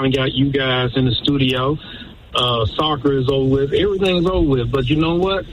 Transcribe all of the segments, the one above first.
LeBron got you guys in the studio. Soccer is over with. Everything is over with. But you know what?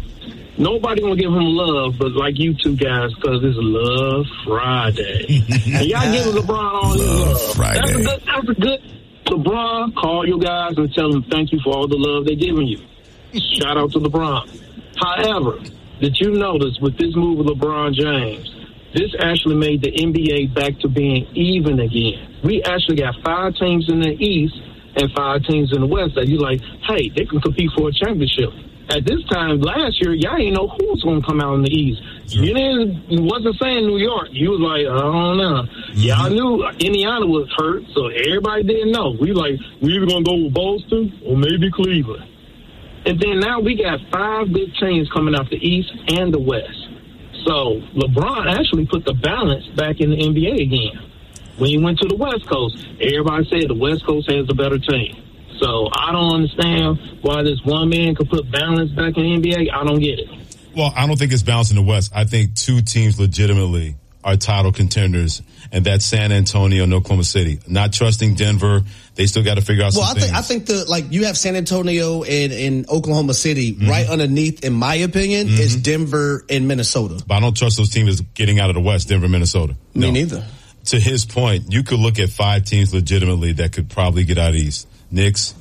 Nobody gonna give him love, but like you two guys, because it's Love Friday. And y'all give LeBron all his love. Friday. That's a good. LeBron, call you guys and tell them thank you for all the love they're giving you. Shout out to LeBron. However, did you notice with this move of LeBron James, this actually made the NBA back to being even again. We actually got 5 teams in the East and 5 teams in the West that you're like, hey, they can compete for a championship. At this time last year, y'all didn't know who was going to come out in the East. Sure. You wasn't saying New York. You was like, I don't know. Mm-hmm. Y'all knew Indiana was hurt, so everybody didn't know. We either going to go with Boston or maybe Cleveland. And then now we got 5 good teams coming out the East and the West. So LeBron actually put the balance back in the NBA again. When he went to the West Coast, everybody said the West Coast has a better team. So I don't understand why this one man could put balance back in the NBA. I don't get it. Well, I don't think it's balance in the West. I think 2 teams legitimately are title contenders, and that's San Antonio and Oklahoma City. Not trusting Denver. They still got to figure out some things. I think you have San Antonio and Oklahoma City right underneath, in my opinion, is Denver and Minnesota. But I don't trust those teams getting out of the West, Denver, Minnesota. Me neither. To his point, you could look at 5 teams legitimately that could probably get out of the East. Knicks,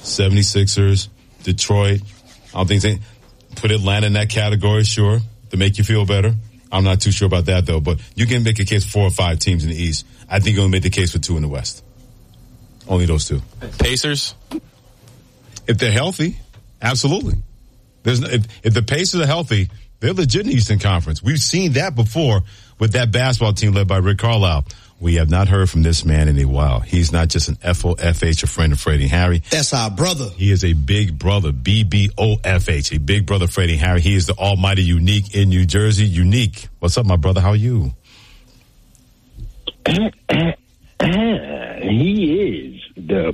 76ers, Detroit. I don't think they put Atlanta in that category, sure, to make you feel better. I'm not too sure about that, though. But you can make a case for 4 or 5 teams in the East. I think you'll make the case for 2 in the West. Only those 2. Pacers? If they're healthy, absolutely. If the Pacers are healthy, they're legit in the Eastern Conference. We've seen that before with that basketball team led by Rick Carlisle. We have not heard from this man in a while. He's not just an FOFH, a friend of Freddie and Harry. That's our brother. He is a big brother, BBOFH, a big brother, Freddie and Harry. He is the almighty Unique in New Jersey. Unique, what's up, my brother? How are you? He is the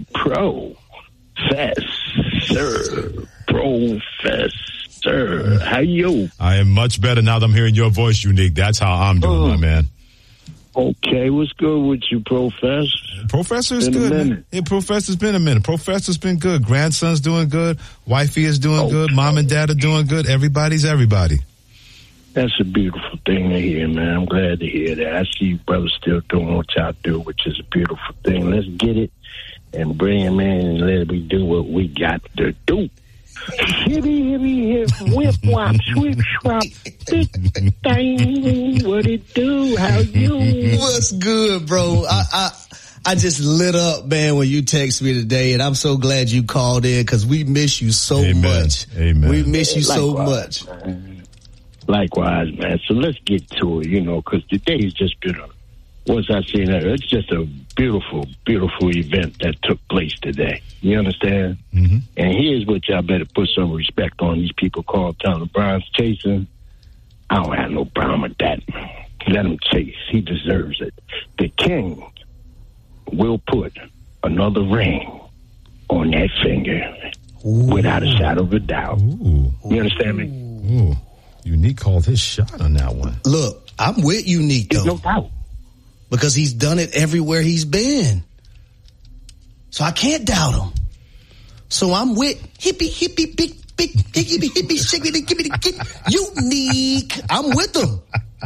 professor. How you? I am much better now that I'm hearing your voice, Unique. That's how I'm doing, my man. Okay, what's good with you, Professor? Professor's good. Yeah, Professor's been a minute. Professor's been good. Grandson's doing good. Wifey is doing good. Mom and Dad are doing good. Everybody's everybody. That's a beautiful thing to hear, man. I'm glad to hear that. I see you brothers still doing what y'all do, which is a beautiful thing. Let's get it and bring him in and let me do what we got to do. Hibby, hip, whip, wop, swip, swap, big thing. What it do? How you? What's good, bro? I just lit up, man, when you text me today, and I'm so glad you called in because we miss you so much. Amen. We miss you so much. Likewise, man. So let's get to it, because today has just been it's just a beautiful, beautiful event that took place today. You understand? Mm-hmm. And here's what y'all better put some respect on. These people called telling LeBron's chasing. I don't have no problem with that. Let him chase. He deserves it. The king will put another ring on that finger without a shadow of a doubt. Ooh. You understand me? Ooh. Unique called his shot on that one. Look, I'm with Unique, though. No doubt. Because he's done it everywhere he's been. So I can't doubt him. So I'm with hippie, big, hippie, shippy, Unique. I'm with him.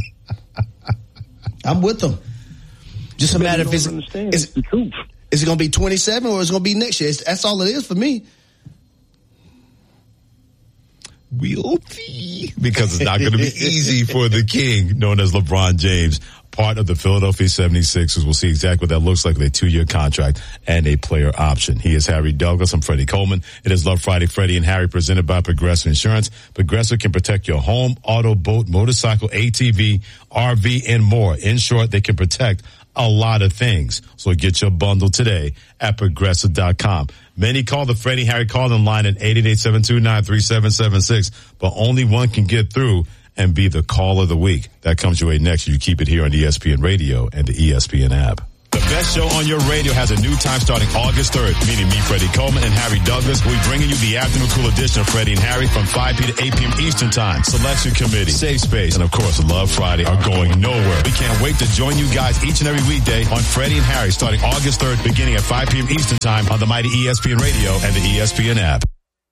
Just a matter of is it going to be 27 or is it going to be next year? That's all it is for me. We'll see. Because it's not going to be easy for the king, known as LeBron James, part of the Philadelphia 76ers. We'll see exactly what that looks like with a 2-year contract and a player option. He is Harry Douglas. I'm Freddie Coleman. It is Love Friday, Freddie and Harry, presented by Progressive Insurance. Progressive can protect your home, auto, boat, motorcycle, ATV, RV, and more. In short, they can protect a lot of things. So get your bundle today at Progressive.com. Many call the Freddie Harry call-in line at 888-729-3776, but only one can get through and be the call of the week. That comes your way next. You keep it here on ESPN Radio and the ESPN app. The best show on your radio has a new time starting August 3rd, meaning me, Freddie Coleman, and Harry Douglas. We'll be bringing you the afternoon cool edition of Freddie and Harry from 5 p. to 8 p.m. Eastern Time. Selection Committee, Safe Space, and of course, Love Friday are going nowhere. We can't wait to join you guys each and every weekday on Freddie and Harry starting August 3rd, beginning at 5 p.m. Eastern Time on the mighty ESPN Radio and the ESPN app.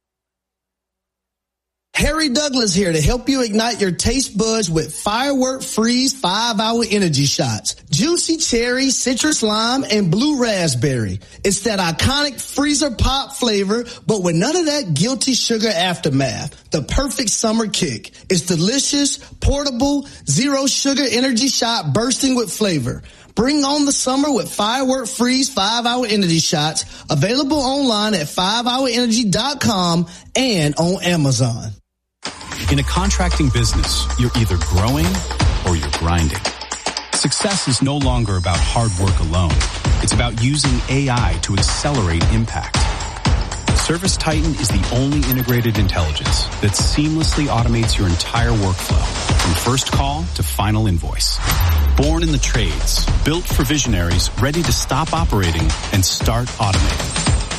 Harry Douglas here to help you ignite your taste buds with Firework Freeze 5-hour energy shots. Juicy cherry, citrus lime, and blue raspberry. It's that iconic freezer pop flavor, but with none of that guilty sugar aftermath. The perfect summer kick. It's delicious, portable, zero sugar energy shot bursting with flavor. Bring on the summer with Firework Freeze 5-hour energy shots. Available online at 5hourenergy.com and on Amazon. In a contracting business, you're either growing or you're grinding. Success is no longer about hard work alone. It's about using AI to accelerate impact. ServiceTitan is the only integrated intelligence that seamlessly automates your entire workflow, from first call to final invoice. Born in the trades, built for visionaries ready to stop operating and start automating.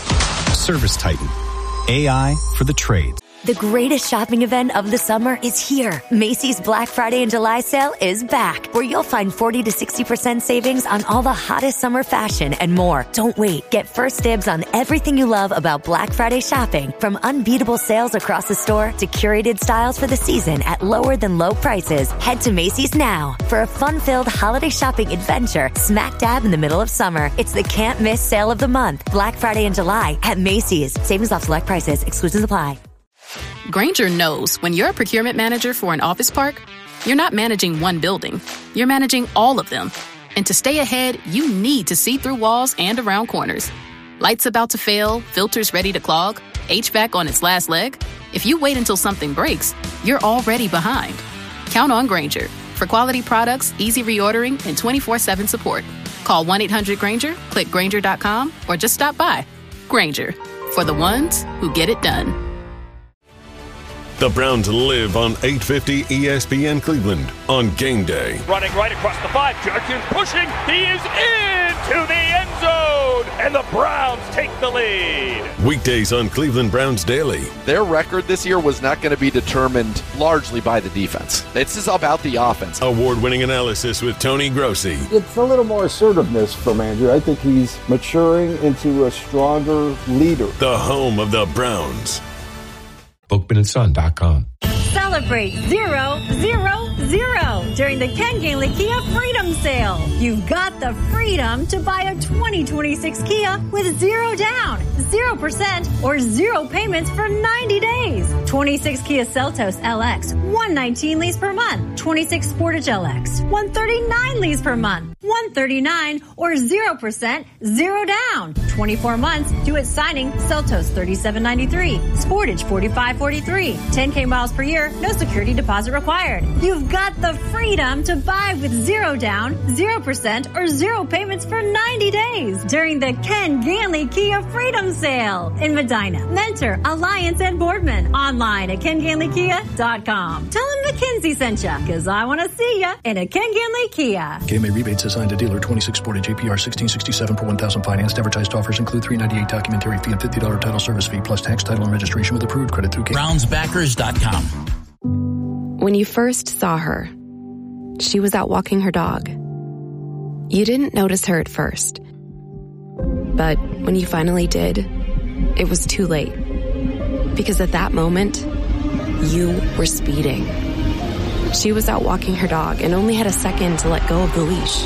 ServiceTitan, AI for the trades. The greatest shopping event of the summer is here. Macy's Black Friday and July sale is back, where you'll find 40 to 60% savings on all the hottest summer fashion and more. Don't wait. Get first dibs on everything you love about Black Friday shopping, from unbeatable sales across the store to curated styles for the season at lower than low prices. Head to Macy's now for a fun-filled holiday shopping adventure smack dab in the middle of summer. It's the can't miss sale of the month. Black Friday and July at Macy's. Savings off select prices. Exclusions apply. Grainger knows when you're a procurement manager for an office park, you're not managing one building. You're managing all of them. And to stay ahead, you need to see through walls and around corners. Lights about to fail, filters ready to clog, HVAC on its last leg. If you wait until something breaks, you're already behind. Count on Grainger for quality products, easy reordering, and 24/7 support. Call 1-800-GRAINGER, click Grainger.com, or just stop by. Grainger, for the ones who get it done. The Browns live on 850 ESPN Cleveland on game day. Running right across the 5. Judkins pushing. He is into the end zone. And the Browns take the lead. Weekdays on Cleveland Browns Daily. Their record this year was not going to be determined largely by the defense. This is about the offense. Award-winning analysis with Tony Grossi. It's a little more assertiveness from Andrew. I think he's maturing into a stronger leader. The home of the Browns. BookmanandSon.com. Celebrate 0-0-0 during the Ken Gainley Kia Freedom Sale. You've got the freedom to buy a 2026 Kia with 0 down, 0% or 0 payments for 90 days. 26 Kia Seltos LX, $119 lease per month. 26 Sportage LX, $139 lease per month. $139 or 0%, 0 down. 24 months, due at signing. Seltos $37.93, Sportage $45.43, 10K miles per year, no security deposit required. You've got the freedom to buy with 0 down, 0% or 0 payments for 90 days during the Ken Gainley Kia Freedom Sale in Medina, Mentor, Alliance, and Boardman. Online at KenGainleyKia.com. Tell them McKinsey sent ya, because I want to see ya in a Ken Gainley Kia. KMA rebates assigned to dealer. 26 Sportage APR 1667 per 1,000 financed. Advertised offers include $398 documentary fee and $50 title service fee plus tax, title, and registration with approved credit through BrownsBackers.com. When you first saw her, she was out walking her dog. You didn't notice her at first. But when you finally did, it was too late. Because at that moment, you were speeding. She was out walking her dog and only had a second to let go of the leash.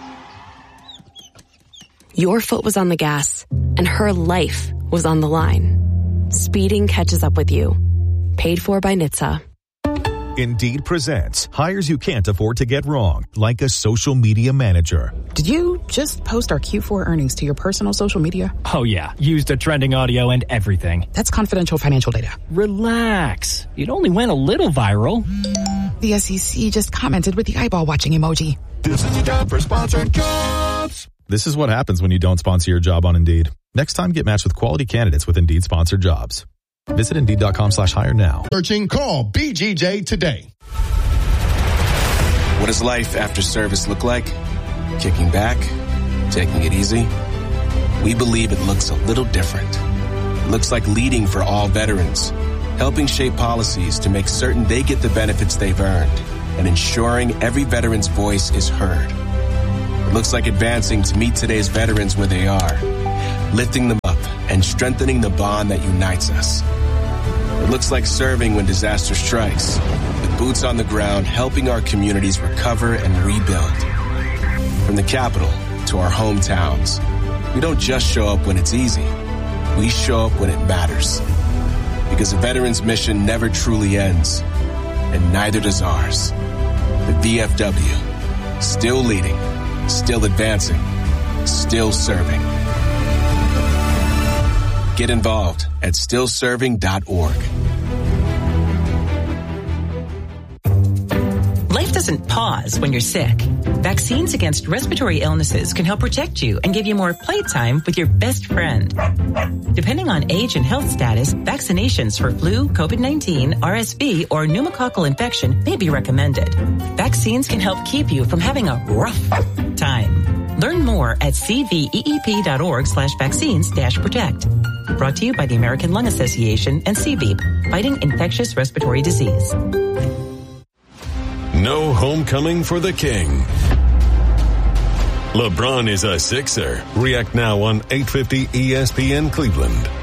Your foot was on the gas, and her life was on the line. Speeding catches up with you. Paid for by NHTSA. Indeed presents hires you can't afford to get wrong, like a social media manager. Did you just post our Q4 earnings to your personal social media? Oh yeah, used the trending audio and everything. That's confidential financial data. Relax. It only went a little viral. The SEC just commented with the eyeball watching emoji. This is your job for sponsored jobs. This is what happens when you don't sponsor your job on Indeed. Next time, get matched with quality candidates with Indeed sponsored jobs. Visit Indeed.com/hire now. Searching, call BGJ today. What does life after service look like? Kicking back, Taking it easy? We believe it looks a little different. It looks like leading for all veterans, helping shape policies to make certain they get the benefits they've earned, and ensuring every veteran's voice is heard. It looks like advancing to meet today's veterans where they are, lifting them up and strengthening the bond that unites us. It looks like serving when disaster strikes, with boots on the ground helping our communities recover and rebuild. From the Capitol to our hometowns, we don't just show up when it's easy. We show up when it matters. Because a veteran's mission never truly ends, and neither does ours. The VFW, still leading, still advancing, still serving. Get involved at stillserving.org. Life doesn't pause when you're sick. Vaccines against respiratory illnesses can help protect you and give you more playtime with your best friend. Depending on age and health status, vaccinations for flu, COVID-19, RSV, or pneumococcal infection may be recommended. Vaccines can help keep you from having a rough time. Learn more at cveep.org/vaccines-protect. Brought to you by the American Lung Association and CVEEP, fighting infectious respiratory disease. No homecoming for the King. LeBron is a Sixer. React now on 850 ESPN Cleveland.